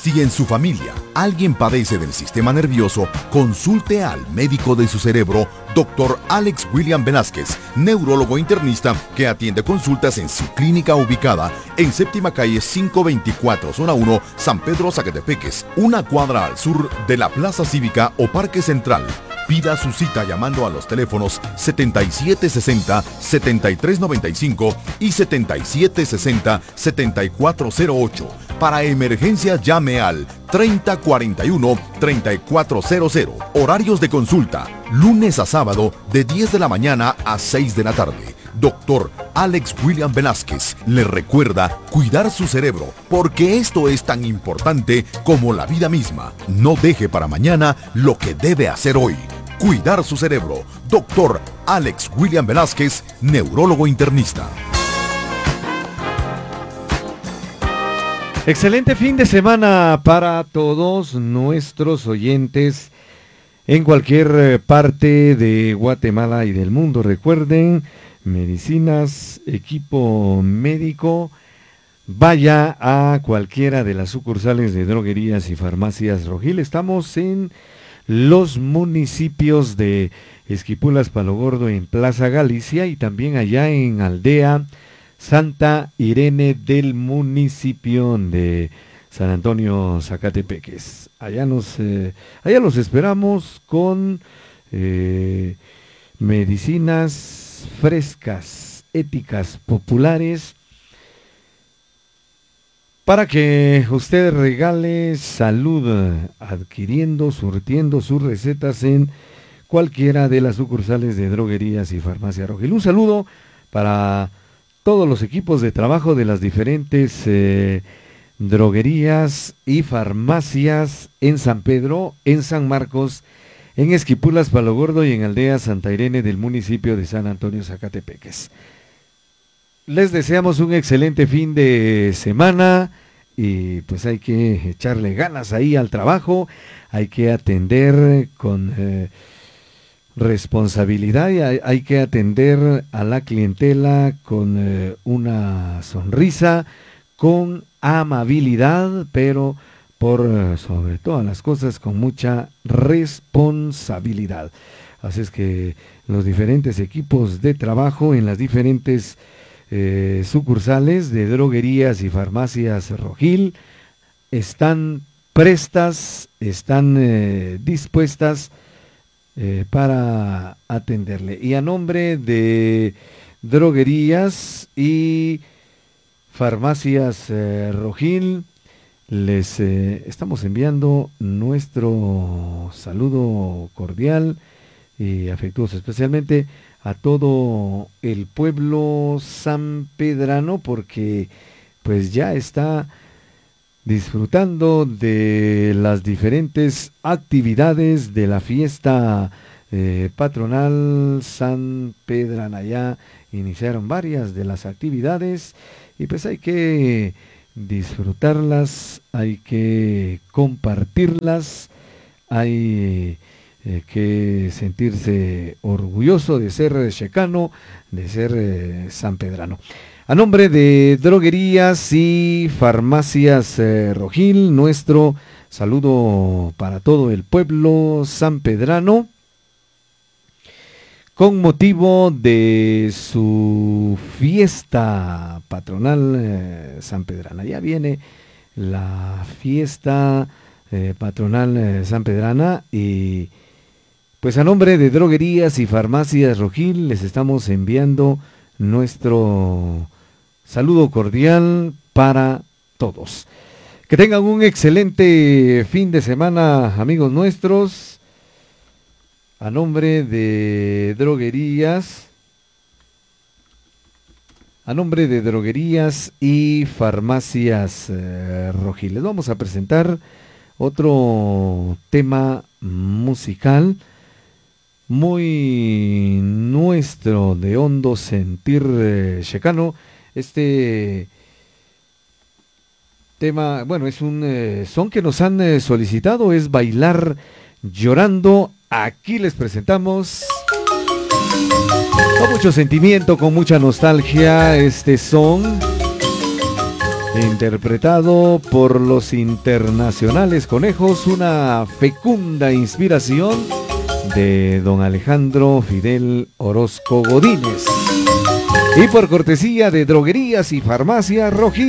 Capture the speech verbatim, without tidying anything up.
Si en su familia alguien padece del sistema nervioso, consulte al médico de su cerebro, doctor Alex William Velázquez, neurólogo internista que atiende consultas en su clínica ubicada en séptima calle quinientos veinticuatro, zona uno, San Pedro Zacatepeques, una cuadra al sur de la Plaza Cívica o Parque Central. Pida su cita llamando a los teléfonos setenta y siete sesenta, setenta y tres noventa y cinco y setenta y siete sesenta, setenta y cuatro cero ocho. Para emergencia llame al treinta cuarenta y uno, treinta y cuatro cero cero. Horarios de consulta, lunes a sábado de diez de la mañana a seis de la tarde. Doctor Alex William Velázquez le recuerda cuidar su cerebro, porque esto es tan importante como la vida misma. No deje para mañana lo que debe hacer hoy. Cuidar su cerebro. Doctor Alex William Velázquez, neurólogo internista. Excelente fin de semana para todos nuestros oyentes en cualquier parte de Guatemala y del mundo. Recuerden, medicinas, equipo médico, vaya a cualquiera de las sucursales de droguerías y farmacias Rogil. Estamos en los municipios de Esquipulas, Palo Gordo, en Plaza Galicia, y también allá en Aldea Santa Irene del municipio de San Antonio Zacatepeques. Allá nos, eh, allá los esperamos con eh, medicinas frescas, éticas, populares, para que usted regale salud adquiriendo, surtiendo sus recetas en cualquiera de las sucursales de droguerías y farmacia Rogil. Un saludo para todos los equipos de trabajo de las diferentes eh, droguerías y farmacias en San Pedro, en San Marcos, en Esquipulas, Palo Gordo y en Aldea Santa Irene del municipio de San Antonio Zacatepeques. Les deseamos un excelente fin de semana y pues hay que echarle ganas ahí al trabajo, hay que atender con eh, responsabilidad y hay, hay que atender a la clientela con eh, una sonrisa, con amabilidad, pero por eh, sobre todas las cosas con mucha responsabilidad. Así es que los diferentes equipos de trabajo en las diferentes eh, sucursales de droguerías y farmacias Rogil están prestas, están eh, dispuestas eh, para atenderle. Y a nombre de droguerías y farmacias eh, Rogil, les eh, estamos enviando nuestro saludo cordial y afectuoso, especialmente a todo el pueblo sanpedrano, porque pues ya está disfrutando de las diferentes actividades de la fiesta eh, patronal sanpedrana. Ya iniciaron varias de las actividades y pues hay que disfrutarlas, hay que compartirlas, hay eh, que sentirse orgulloso de ser checano, de ser eh, sanpedrano. A nombre de droguerías y farmacias eh, Rogil, nuestro saludo para todo el pueblo sanpedrano, con motivo de su fiesta patronal eh, sanpedrana. Ya viene la fiesta eh, patronal eh, sanpedrana y pues a nombre de droguerías y farmacias Rogil les estamos enviando nuestro saludo cordial para todos. Que tengan un excelente fin de semana, amigos nuestros. A nombre de droguerías, a nombre de droguerías y farmacias eh, Rogil, les vamos a presentar otro tema musical muy nuestro, de hondo sentir eh, checano. Este tema, bueno, es un eh, son que nos han eh, solicitado, es Bailar Llorando. Aquí les presentamos con mucho sentimiento, con mucha nostalgia, este son interpretado por los Internacionales Conejos, una fecunda inspiración de don Alejandro Fidel Orozco Godínez. Y por cortesía de Droguerías y Farmacia Rojí.